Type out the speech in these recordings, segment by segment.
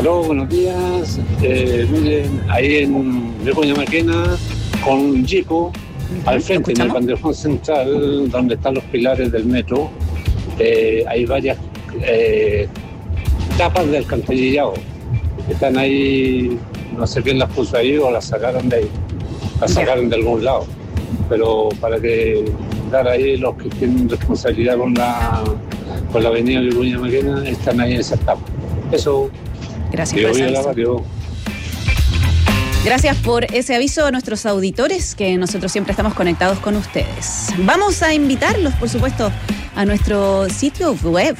Aló, buenos días. Miren, ahí en Vicuña Maquena, con Jico, al frente, en el banderón central, donde están los pilares del metro, hay varias tapas de alcantarillado. Están ahí, no sé quién las puso ahí o las sacaron de ahí. Las sacaron de algún lado. Pero para que dar ahí los que tienen responsabilidad con la avenida Vicuña Maquena, están ahí en esas tapas. Eso. Gracias por ese aviso. Gracias por ese aviso a nuestros auditores, que nosotros siempre estamos conectados con ustedes. Vamos a invitarlos, por supuesto, a nuestro sitio web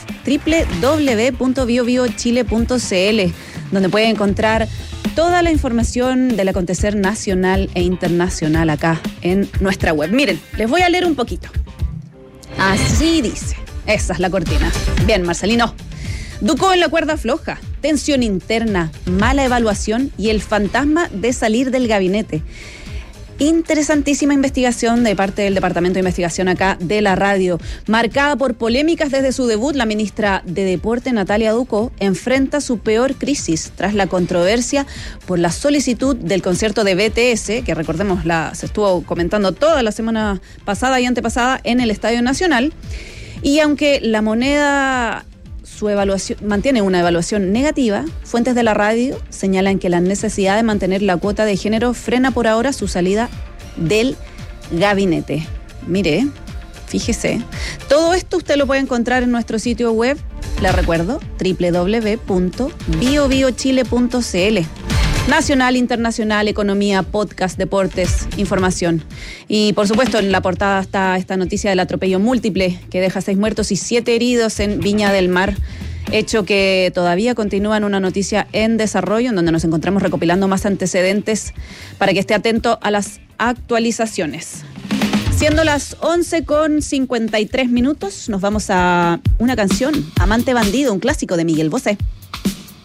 www.biobiochile.cl, donde pueden encontrar toda la información del acontecer nacional e internacional acá en nuestra web. Miren, les voy a leer un poquito. Así dice. Esa es la cortina. Bien, Marcelino. Ducó en la cuerda floja, tensión interna, mala evaluación y el fantasma de salir del gabinete. Interesantísima investigación de parte del Departamento de Investigación acá de la radio. Marcada por polémicas desde su debut, la ministra de Deporte, Natalia Ducó, enfrenta su peor crisis tras la controversia por la solicitud del concierto de BTS, que recordemos se estuvo comentando toda la semana pasada y antepasada en el Estadio Nacional. Y aunque la moneda mantiene una evaluación negativa, fuentes de la radio señalan que la necesidad de mantener la cuota de género frena por ahora su salida del gabinete. Mire, fíjese. Todo esto usted lo puede encontrar en nuestro sitio web, le recuerdo, www.biobiochile.cl. Nacional, internacional, economía, podcast, deportes, información. Y por supuesto en la portada está esta noticia del atropello múltiple que deja 6 muertos y 7 heridos en Viña del Mar. Hecho que todavía continúa en una noticia en desarrollo, en donde nos encontramos recopilando más antecedentes para que esté atento a las actualizaciones. Siendo las 11:53, nos vamos a una canción, Amante Bandido, un clásico de Miguel Bosé.